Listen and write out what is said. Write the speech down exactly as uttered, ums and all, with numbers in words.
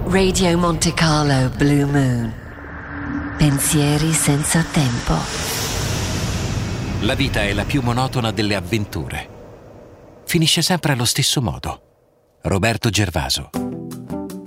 Radio Monte Carlo Blue Moon. Pensieri senza tempo. La vita è la più monotona delle avventure. Finisce sempre allo stesso modo. Roberto Gervaso.